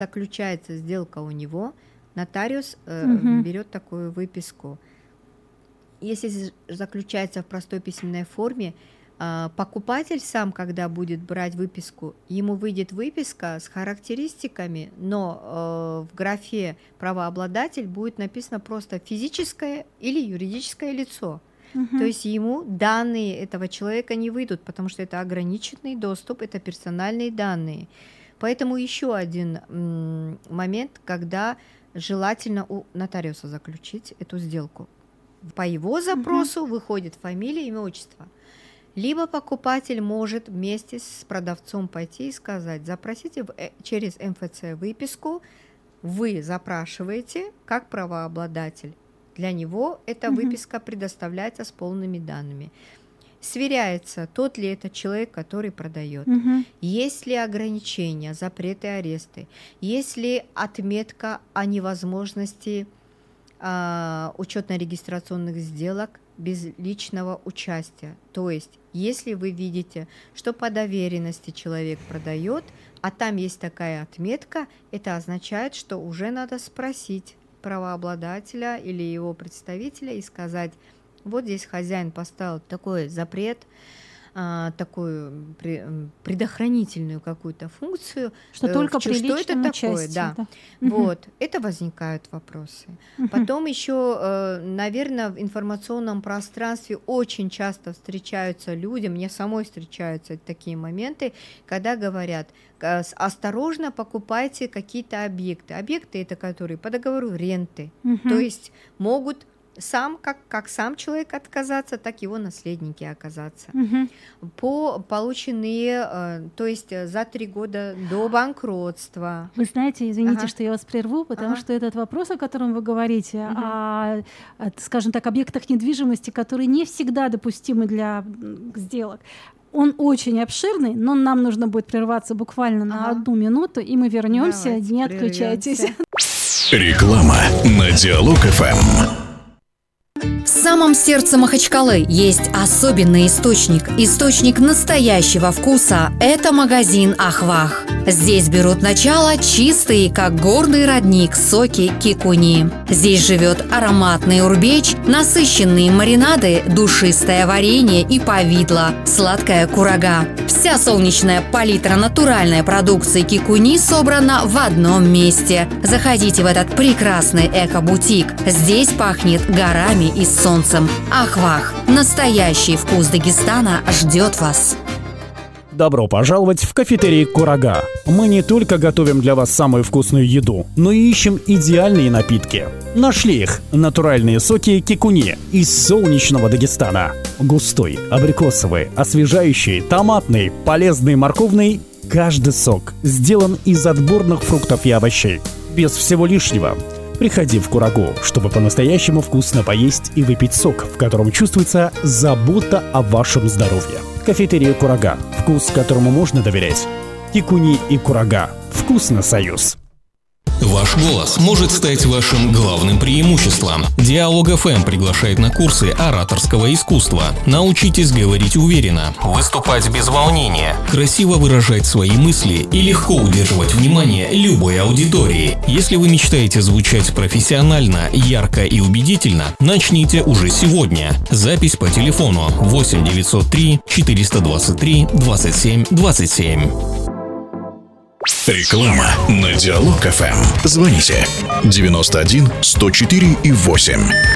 заключается сделка у него, нотариус берет такую выписку. Если заключается в простой письменной форме, покупатель сам, когда будет брать выписку, ему выйдет выписка с характеристиками, но в графе правообладатель будет написано просто физическое или юридическое лицо. То есть ему данные этого человека не выйдут, потому что это ограниченный доступ, это персональные данные. Поэтому еще один момент, когда желательно у нотариуса заключить эту сделку. По его запросу выходит фамилия, имя, отчество. Либо покупатель может вместе с продавцом пойти и сказать: запросите через МФЦ выписку, вы запрашиваете как правообладатель. Для него эта выписка предоставляется с полными данными. Сверяется, тот ли это человек, который продает. Есть ли ограничения, запреты, аресты. Есть ли отметка о невозможности учетно-регистрационных сделок без личного участия. То есть, если вы видите, что по доверенности человек продает, а там есть такая отметка, это означает, что уже надо спросить правообладателя или его представителя и сказать: вот здесь хозяин поставил такой запрет, такую предохранительную какую-то функцию, что только при что это такое, участии, да. Вот, это возникают вопросы. Потом еще, наверное, в информационном пространстве очень часто встречаются люди, мне самой встречаются такие моменты, когда говорят: осторожно покупайте какие-то объекты. Объекты это которые по договору ренты, то есть могут как сам человек отказаться, так и его наследники оказаться. По полученные, то есть за 3 года до банкротства. Вы знаете, извините, что я вас прерву, потому что этот вопрос, о котором вы говорите, о, скажем так, объектах недвижимости, которые не всегда допустимы для сделок, он очень обширный, но нам нужно будет прерваться буквально на 1 минуту, и мы вернемся. Давайте не отключайтесь. Реклама на Диалог ФМ. В самом сердце Махачкалы есть особенный источник настоящего вкуса. Это магазин Ахвах. Здесь берут начало чистые, как горный родник, соки кикуни. Здесь живет ароматный урбеч, насыщенные маринады, душистое варенье и повидло, сладкая курага. Вся солнечная палитра натуральной продукции кикуни собрана в одном месте. Заходите в этот прекрасный эко-бутик. Здесь пахнет горами и солнцем. Ахвах. Настоящий вкус Дагестана ждет вас. Добро пожаловать в кафетерий «Курага». Мы не только готовим для вас самую вкусную еду, но и ищем идеальные напитки. Нашли их – натуральные соки кикуни из солнечного Дагестана. Густой, абрикосовый, освежающий, томатный, полезный, морковный – каждый сок сделан из отборных фруктов и овощей. Без всего лишнего. Приходи в Курагу, чтобы по-настоящему вкусно поесть и выпить сок, в котором чувствуется забота о вашем здоровье. Кафетерия «Курага». Вкус, которому можно доверять. Кикуни и Курага. Вкусно, союз. Ваш голос может стать вашим главным преимуществом. Диалог ФМ приглашает на курсы ораторского искусства. Научитесь говорить уверенно, выступать без волнения, красиво выражать свои мысли и легко удерживать внимание любой аудитории. Если вы мечтаете звучать профессионально, ярко и убедительно, начните уже сегодня. Запись по телефону 8 903 423 27 27. Реклама на Диалог ФМ. Звоните 91 104 и 8.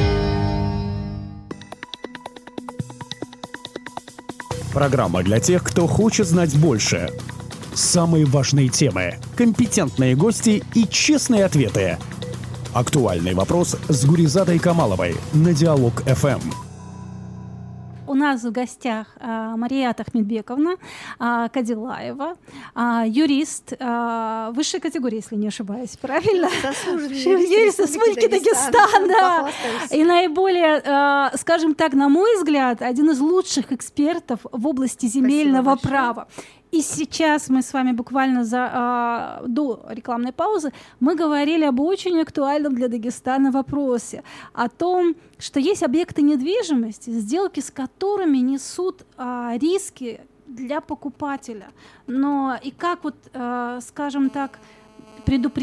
Программа для тех, кто хочет знать больше. Самые важные темы, компетентные гости и честные ответы. Актуальный вопрос с Гуризадой Камаловой на Диалог ФМ. У нас в гостях Мария Ахмедбековна Кадилаева, юрист высшей категории, если не ошибаюсь, правильно? Заслуженный юрист Республики Дагестан, да. И наиболее, скажем так, на мой взгляд, один из лучших экспертов в области земельного права. И сейчас мы с вами буквально до рекламной паузы мы говорили об очень актуальном для Дагестана вопросе, о том, что есть объекты недвижимости, сделки с которыми несут риски для покупателя. Но и как скажем так, предупредить